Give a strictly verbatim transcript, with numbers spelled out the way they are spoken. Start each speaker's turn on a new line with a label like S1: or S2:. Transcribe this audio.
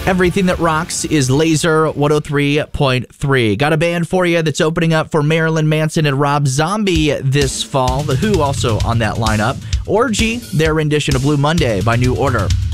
S1: Everything that rocks is Laser one oh three point three. Got a band for you that's opening up for Marilyn Manson and Rob Zombie this fall. The Who also on that lineup. Orgy, their rendition of Blue Monday by New Order.